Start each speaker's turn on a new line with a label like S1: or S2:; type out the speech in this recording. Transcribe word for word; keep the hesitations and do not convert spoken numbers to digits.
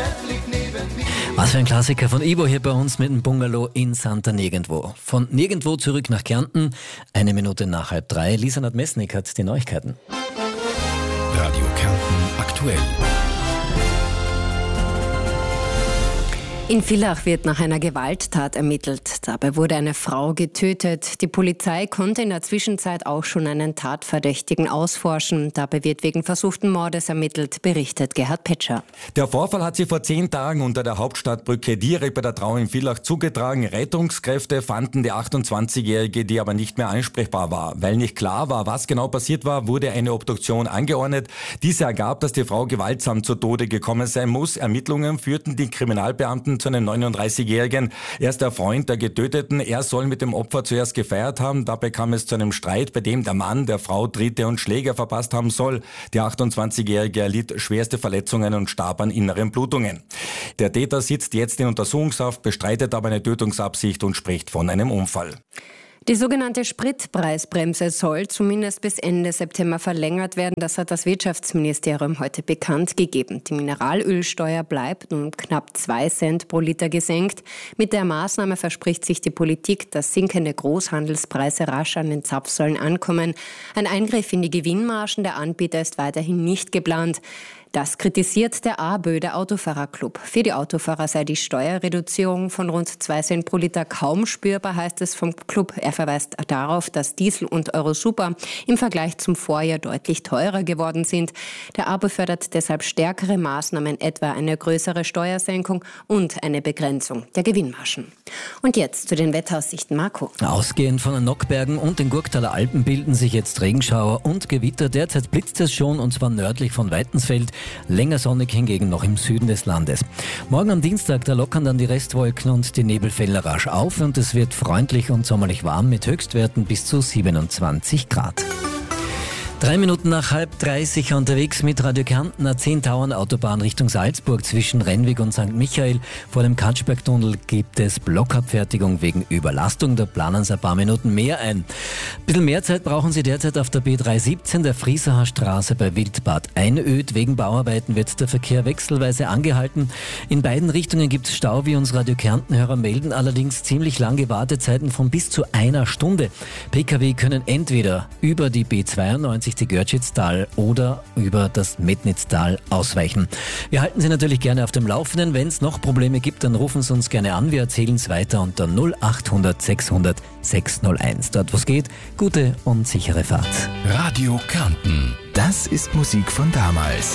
S1: Was für ein Klassiker von Ivo hier bei uns mit dem Bungalow in Santa Nirgendwo. Von Nirgendwo zurück nach Kärnten, eine Minute nach halb drei. Lisa Nadmesnik hat die Neuigkeiten.
S2: Radio Kärnten aktuell.
S3: In Villach wird nach einer Gewalttat ermittelt. Dabei wurde eine Frau getötet. Die Polizei konnte in der Zwischenzeit auch schon einen Tatverdächtigen ausforschen. Dabei wird wegen versuchten Mordes ermittelt, berichtet Gerhard Petscher.
S4: Der Vorfall hat sich vor zehn Tagen unter der Hauptstadtbrücke direkt bei der Trau in Villach zugetragen. Rettungskräfte fanden die achtundzwanzigjährige, die aber nicht mehr ansprechbar war. Weil nicht klar war, was genau passiert war, wurde eine Obduktion angeordnet. Diese ergab, dass die Frau gewaltsam zu Tode gekommen sein muss. Ermittlungen führten die Kriminalbeamten zu einem neununddreißigjährigen. Er ist der Freund der Getöteten. Er soll mit dem Opfer zuerst gefeiert haben. Dabei kam es zu einem Streit, bei dem der Mann der Frau Tritte und Schläge verpasst haben soll. Die achtundzwanzigjährige erlitt schwerste Verletzungen und starb an inneren Blutungen. Der Täter sitzt jetzt in Untersuchungshaft, bestreitet aber eine Tötungsabsicht und spricht von einem Unfall.
S3: Die sogenannte Spritpreisbremse soll zumindest bis Ende September verlängert werden. Das hat das Wirtschaftsministerium heute bekannt gegeben. Die Mineralölsteuer bleibt nun um knapp zwei Cent pro Liter gesenkt. Mit der Maßnahme verspricht sich die Politik, dass sinkende Großhandelspreise rasch an den Zapfsäulen ankommen. Ein Eingriff in die Gewinnmargen der Anbieter ist weiterhin nicht geplant. Das kritisiert der A B Ö, der Autofahrerclub. Für die Autofahrer sei die Steuerreduzierung von rund zwei Cent pro Liter kaum spürbar, heißt es vom Club. Er verweist darauf, dass Diesel und Eurosuper im Vergleich zum Vorjahr deutlich teurer geworden sind. Der A B Ö fördert deshalb stärkere Maßnahmen, etwa eine größere Steuersenkung und eine Begrenzung der Gewinnmargen. Und jetzt zu den Wetteraussichten. Marco.
S1: Ausgehend von den Nockbergen und den Gurktaler Alpen bilden sich jetzt Regenschauer und Gewitter. Derzeit blitzt es schon, und zwar nördlich von Weitensfeld. Länger sonnig hingegen noch im Süden des Landes. Morgen am Dienstag, da lockern dann die Restwolken und die Nebelfelder rasch auf und es wird freundlich und sommerlich warm mit Höchstwerten bis zu siebenundzwanzig Grad. Drei Minuten nach halb drei, sicher unterwegs mit Radio Kärnten, A zehn Tauern Autobahn Richtung Salzburg zwischen Rennweg und Sankt Michael. Vor dem Katschbergtunnel gibt es Blockabfertigung wegen Überlastung. Da planen Sie ein paar Minuten mehr ein. Ein bisschen mehr Zeit brauchen Sie derzeit auf der B drei siebzehn, der Friesacher Straße bei Wildbad Einöd. Wegen Bauarbeiten wird der Verkehr wechselweise angehalten. In beiden Richtungen gibt es Stau, wie uns Radio Kärnten-Hörer melden, allerdings ziemlich lange Wartezeiten von bis zu einer Stunde. Pkw können entweder über die B zweiundneunzig die Görtschitztal oder über das Metnitztal ausweichen. Wir halten Sie natürlich gerne auf dem Laufenden. Wenn es noch Probleme gibt, dann rufen Sie uns gerne an. Wir erzählen es weiter unter null achthundert sechshundert sechshunderteins. Dort, wo es geht, gute und sichere Fahrt.
S2: Radio Kärnten. Das ist Musik von damals.